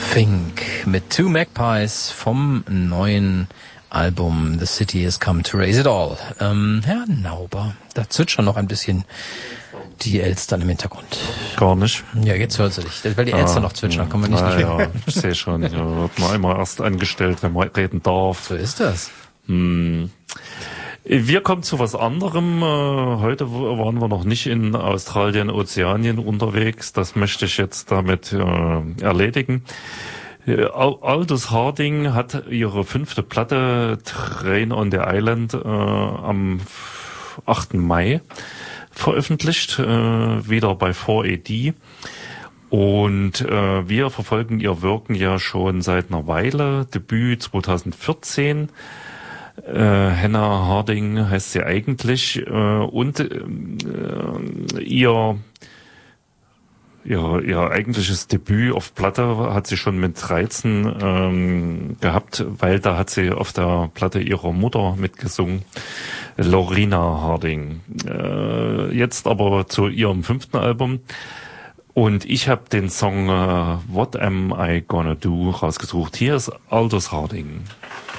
Fink mit Two Magpies vom neuen Album The City Has Come to Raise It All. Herr Nauber, da zwitschern noch ein bisschen die Elstern im Hintergrund. Gar nicht. Ja, jetzt hört sie dich. Weil die Elstern noch zwitschern, kann man nicht Ja, ich sehe schon. Ja, wird man immer erst angestellt, wenn man reden darf. So ist das. Wir kommen zu was anderem. Heute waren wir noch nicht in Australien, Ozeanien unterwegs. Das möchte ich jetzt damit erledigen. Aldous Harding hat ihre 5. Platte Train on the Island am 8. Mai veröffentlicht, wieder bei 4AD. Und wir verfolgen ihr Wirken ja schon seit einer Weile. Debüt 2014. Hannah Harding heißt sie eigentlich, und ihr eigentliches Debüt auf Platte hat sie schon mit 13 gehabt, weil da hat sie auf der Platte ihrer Mutter mitgesungen, Lorena Harding. Jetzt aber zu ihrem 5. Album. Und ich habe den Song What Am I Gonna Do rausgesucht. Hier ist Aldous Harding.